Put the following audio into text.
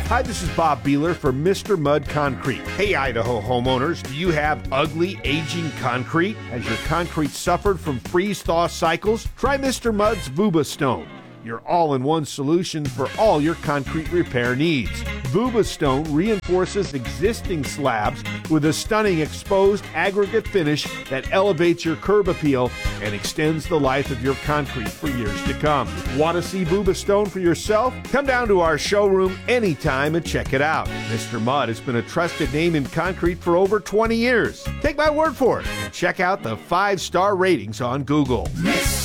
Hi, this is Bob Beeler for Mr. Mud Concrete. Hey, Idaho homeowners, do you have ugly, aging concrete? Has your concrete suffered from freeze-thaw cycles? Try Mr. Mud's Vubastone, your all-in-one solution for all your concrete repair needs. Vubastone reinforces existing slabs with a stunning exposed aggregate finish that elevates your curb appeal and extends the life of your concrete for years to come. Want to see Vubastone for yourself? Come down to our showroom anytime and check it out. Mr. Mud has been a trusted name in concrete for over 20 years. Take my word for it and check out the 5-star ratings on Google. Mr.